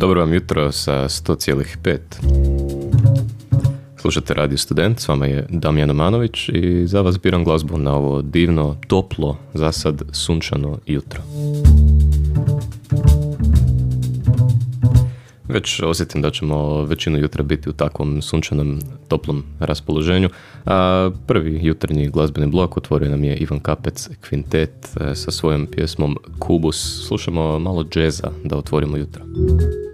Dobro vam jutro sa 100,5. Slušate Radio Student, s vama je Damjan Omanović i za vas biram glazbu na ovo divno, toplo, zasad sunčano jutro. Već osjetim da ćemo većinu jutra biti u takvom sunčanom, toplom raspoloženju. A prvi jutarnji glazbeni blok otvorio nam je Ivan Kapec Kvintet sa svojom pjesmom Kubus. Slušamo malo džeza da otvorimo jutro.